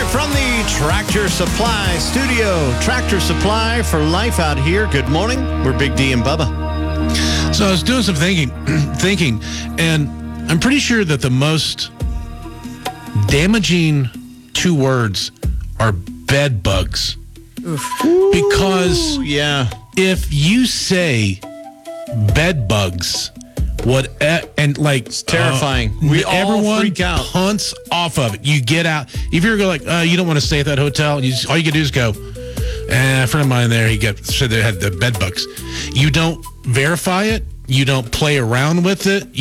from the Tractor Supply studio. Tractor Supply for life out here. Good morning. We're Big D and Bubba. So I was doing some thinking, and I'm pretty sure that the most damaging two words are bed bugs. Because if you say bed bugs, it's terrifying. Everyone freak out. punts off of it. You get out. If you're like, you don't want to stay at that hotel, all you can do is go. A friend of mine there, said they had the bed bugs. You don't verify it. You don't play around with it.